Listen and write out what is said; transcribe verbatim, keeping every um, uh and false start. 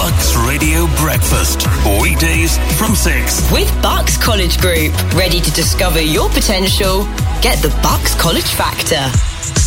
Bucks Radio Breakfast. Weekdays from six. With Bucks College Group. Ready to discover your potential? Get the Bucks College Factor.